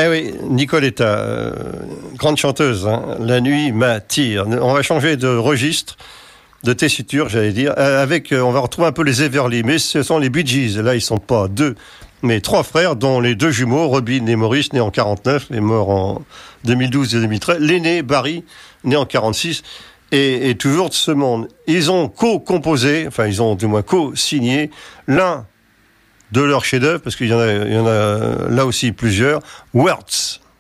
Eh oui, Nicoletta, grande chanteuse, hein. La nuit m'attire. On va changer de registre, de tessiture, j'allais dire. On va retrouver un peu les Everly, mais ce sont les Bee Gees. Là, ils sont pas deux, mais trois frères, dont les deux jumeaux, Robin et Maurice, nés en 49, et morts en 2012 et 2013. L'aîné, Barry, né en 46, et toujours de ce monde. Ils ont co-composé, enfin, ils ont du moins co-signé l'un de leurs chefs-d'œuvre, parce qu'il y en a là aussi plusieurs, Words.